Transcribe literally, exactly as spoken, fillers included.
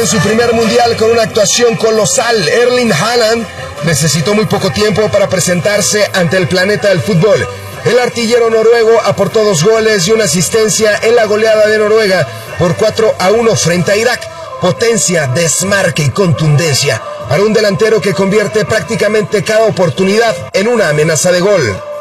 en su primer mundial con una actuación colosal. Erling Haaland necesitó muy poco tiempo para presentarse ante el planeta del fútbol. El artillero noruego aportó dos goles y una asistencia en la goleada de Noruega por cuatro a uno frente a Irak. Potencia, desmarque y contundencia para un delantero que convierte prácticamente cada oportunidad en una amenaza de gol.